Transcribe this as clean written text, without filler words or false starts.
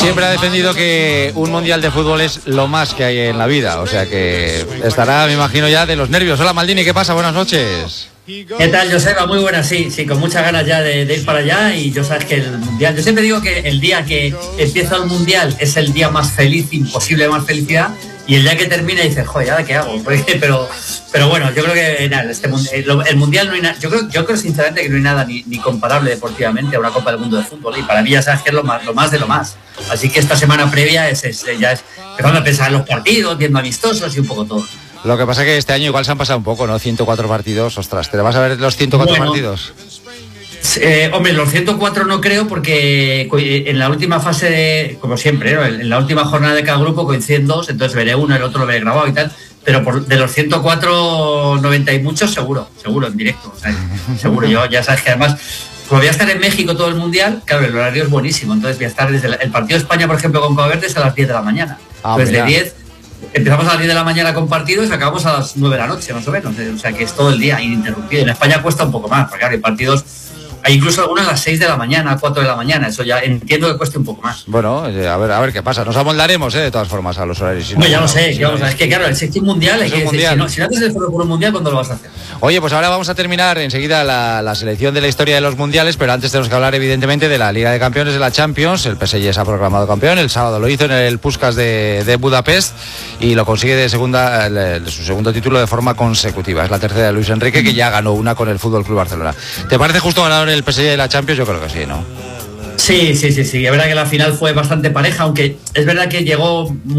siempre ha defendido que un mundial de fútbol es lo más que hay en la vida, o sea que estará, me imagino, ya de los nervios. Hola Maldini, ¿qué pasa? Buenas noches. ¿Qué tal, Joseba? Muy buena, sí, con muchas ganas ya de ir para allá. Y yo sabes que el mundial, yo siempre digo que el día que empieza el mundial es el día más feliz, imposible más felicidad, y el día que termina dices, joder, ¿ahora qué hago? Pero bueno, yo creo que nada, el mundial no hay nada, yo creo sinceramente que no hay nada ni comparable deportivamente a una Copa del Mundo de fútbol, y para mí ya sabes que es lo más de lo más. Así que esta semana previa ya es empezando a pensar en los partidos, viendo amistosos y un poco todo. Lo que pasa es que este año igual se han pasado un poco, ¿no? 104 partidos, ostras, ¿te vas a ver los 104 partidos? Hombre, los 104 no creo, porque en la última fase, como siempre, ¿no? En la última jornada de cada grupo coinciden dos, entonces veré uno, el otro lo veré grabado y tal, pero de los 104, 90 y muchos seguro, en directo, o sea, seguro. Yo ya sabes que además, como voy a estar en México todo el mundial, claro, el horario es buenísimo, entonces voy a estar desde el partido de España, por ejemplo, con Cabo Verde es a las 10 de la mañana, entonces de 10... Empezamos a las 10 de la mañana con partidos y acabamos a las 9 de la noche, más o menos. O sea, que es todo el día ininterrumpido. En España cuesta un poco más, porque claro, hay partidos... Hay incluso algunos a las 6 de la mañana, 4 de la mañana. Eso ya entiendo que cueste un poco más. Bueno, a ver qué pasa. Nos amoldaremos, de todas formas, a los horarios. Si no, ya lo sé. Es que claro, el sexting mundial... Si no haces el foro por un mundial, ¿cuándo lo vas a hacer? Oye, pues ahora vamos a terminar enseguida la selección de la historia de los mundiales, pero antes tenemos que hablar, evidentemente, de la Liga de Campeones de la Champions. El PSG se ha proclamado campeón. El sábado lo hizo en el Puskás de Budapest y lo consigue de su segundo título de forma consecutiva. Es la tercera de Luis Enrique, que ya ganó una con el Fútbol Club Barcelona. ¿Te parece justo ganador el PSG de la Champions? Yo creo que sí, ¿no? Sí. Es verdad que la final fue bastante pareja, aunque es verdad que llegó